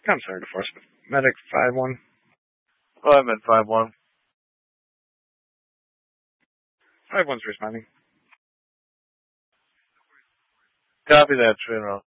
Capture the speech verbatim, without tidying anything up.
I'm sorry, the force. Medic five one. Oh, I meant five one. five one's responding. Copy that, General.